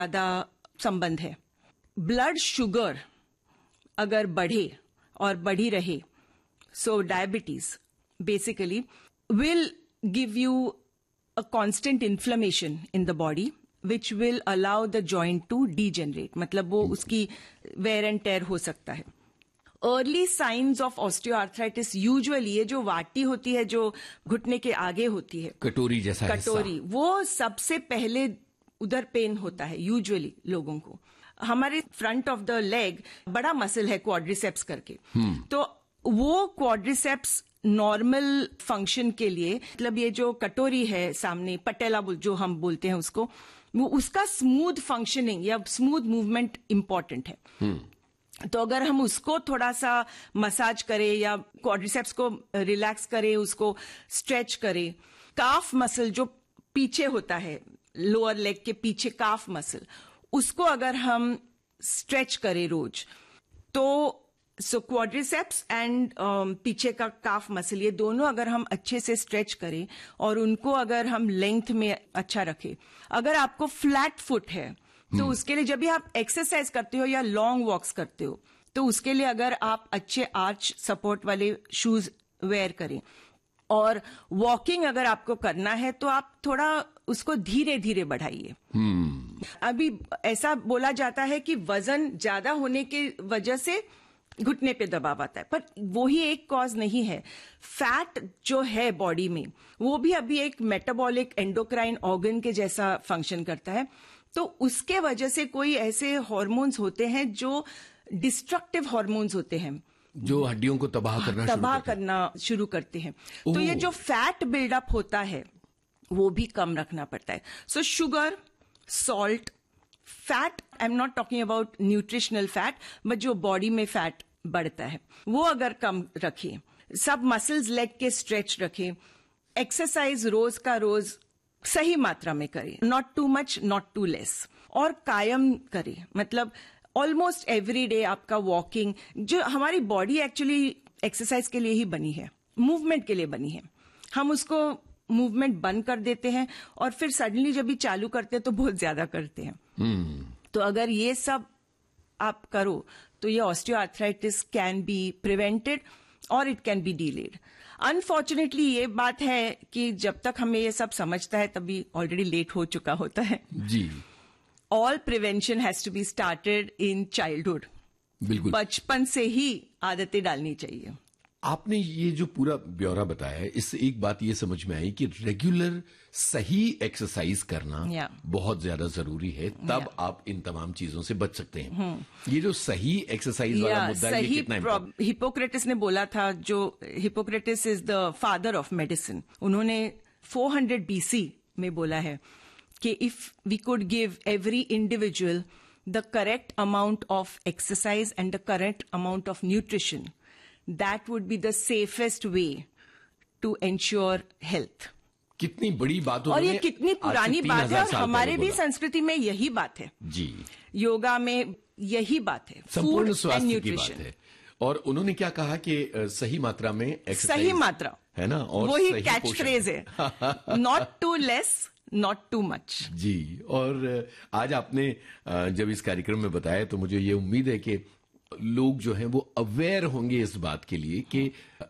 ज्यादा संबंध है। ब्लड शुगर अगर बढ़े और बढ़ी रहे, सो diabetes basically will give you a constant inflammation in the body which will allow the joint to degenerate, मतलब वो उसकी wear and tear हो सकता है। Early signs of osteoarthritis usually ये जो वाटी होती है जो घुटने के आगे होती है, कटोरी जैसा कटोरी, वो सबसे पहले उधर पेन होता है यूजुअली लोगों को। हमारे फ्रंट ऑफ द लेग बड़ा मसल है क्वाड्रिसेप्स करके, तो वो क्वाड्रिसेप्स नॉर्मल फंक्शन के लिए, मतलब ये जो कटोरी है सामने, पटेला जो हम बोलते हैं उसको, वो उसका स्मूथ फंक्शनिंग या स्मूथ मूवमेंट इंपॉर्टेंट है। तो अगर हम उसको थोड़ा सा मसाज करें या क्वाड्रिसेप्स को रिलैक्स करें, उसको स्ट्रेच करें, काफ मसल जो पीछे होता है लोअर लेग के पीछे, काफ मसल, उसको अगर हम स्ट्रेच करें रोज, तो सो क्वाड्रिसेप्स एंड पीछे का काफ मसल, ये दोनों अगर हम अच्छे से स्ट्रेच करें और उनको अगर हम लेंथ में अच्छा रखें। अगर आपको फ्लैट फुट है तो उसके लिए जब भी आप एक्सरसाइज करते हो या लॉन्ग वॉक्स करते हो, तो उसके लिए अगर आप अच्छे आर्च सपोर्ट वाले शूज वेयर करें, और वॉकिंग अगर आपको करना है तो आप थोड़ा उसको धीरे धीरे बढ़ाइए। अभी ऐसा बोला जाता है कि वजन ज्यादा होने की वजह से घुटने पे दबाव आता है, पर वो ही एक कॉज नहीं है। फैट जो है बॉडी में, वो भी अभी एक मेटाबॉलिक एंडोक्राइन ऑर्गन के जैसा फंक्शन करता है, तो उसके वजह से कोई ऐसे हार्मोन्स होते हैं जो डिस्ट्रक्टिव हार्मोन्स होते हैं, जो हड्डियों को तबाह करना शुरू करते हैं। तो ये जो फैट बिल्डअप होता है वो भी कम रखना पड़ता है। सो sugar, salt, fat, I am not talking about nutritional fat, but जो बॉडी में फैट बढ़ता है वो अगर कम रखें, सब मसल्स लेग के स्ट्रेच रखें, एक्सरसाइज रोज का रोज सही मात्रा में करें, not too much not to less, और कायम करें, मतलब ऑलमोस्ट एवरी डे आपका वॉकिंग, जो हमारी बॉडी एक्चुअली एक्सरसाइज के लिए ही बनी है, मूवमेंट के लिए बनी है, हम उसको मूवमेंट बंद कर देते हैं और फिर सडनली जब भी चालू करते हैं तो बहुत ज्यादा करते हैं। तो अगर ये सब आप करो तो ये ऑस्टियोआर्थराइटिस कैन बी प्रिवेंटेड और it can be delayed. Unfortunately ये बात है कि जब तक हमें ये सब समझता है तभी ऑलरेडी लेट हो चुका होता है जी। All prevention has to be started in childhood, बिल्कुल बचपन से ही आदतें डालनी चाहिए। आपने ये जो पूरा ब्यौरा बताया है, इससे एक बात ये समझ में आई कि रेगुलर सही एक्सरसाइज करना बहुत ज्यादा जरूरी है, तब आप इन तमाम चीजों से बच सकते हैं। ये जो सही एक्सरसाइज वाला मुद्दा है, ये कितना हिपोक्रेटिस ने बोला था, जो Hippocrates is the father of medicine, उन्होंने 400 BC में बोला है कि if we could give every individual the correct amount of exercise and the correct amount of nutrition, that would be the safest way to ensure health। कितनी बड़ी बात, और ये कितनी पुरानी बात है, और हमारे भी संस्कृति में यही बात है जी, योगा में यही बात है, संपूर्ण स्वास्थ्य की बात है। और उन्होंने क्या कहा कि सही मात्रा में एक्सरसाइज, सही मात्रा है ना, और वही कैच फ्रेज है, not to less not too much जी। और आज आपने जब इस कार्यक्रम में बताया तो मुझे ये उम्मीद है कि लोग जो हैं वो अवेयर होंगे इस बात के लिए कि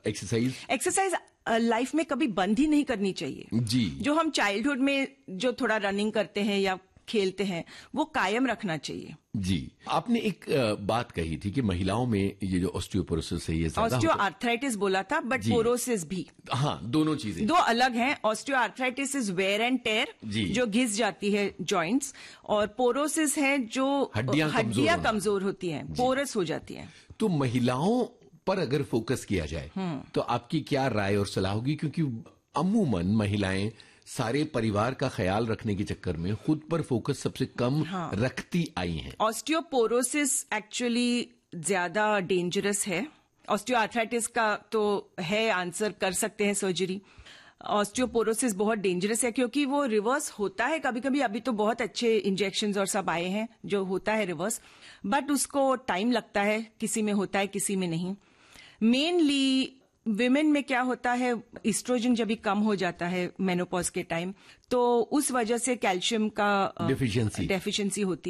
एक्सरसाइज लाइफ में कभी बंद ही नहीं करनी चाहिए जी। जो हम चाइल्डहुड में जो थोड़ा रनिंग करते हैं या खेलते हैं वो कायम रखना चाहिए जी। आपने एक बात कही थी कि महिलाओं में ये जो ऑस्टियोपोरोसिस है, ये ऑस्टियोआर्थराइटिस बोला था, बट पोरोसिस भी, हाँ, दोनों चीजें दो अलग हैं। Osteoarthritis is where and tear, जो घिस जाती है जॉइंट्स, और पोरोसिस है जो हड्डियां कमजोर होती हैं, पोरस हो जाती हैं। तो महिलाओं पर अगर फोकस किया जाए तो आपकी क्या राय और सलाह होगी, क्योंकि अमूमन महिलाएं सारे परिवार का ख्याल रखने के चक्कर में खुद पर फोकस सबसे कम रखती आई हैं। ऑस्टियोपोरोसिस एक्चुअली ज्यादा डेंजरस है। ऑस्टियोआर्थराइटिस का तो है, आंसर कर सकते हैं सर्जरी। ऑस्टियोपोरोसिस बहुत डेंजरस है क्योंकि वो रिवर्स होता है कभी कभी, अभी तो बहुत अच्छे इंजेक्शंस और सब आए हैं जो होता है रिवर्स, बट उसको टाइम लगता है, किसी में होता है किसी में नहीं। मेनली विमेन में क्या होता है, एस्ट्रोजन जब भी कम हो जाता है मेनोपॉज के टाइम, तो उस वजह से कैल्शियम का डेफिशिएंसी होती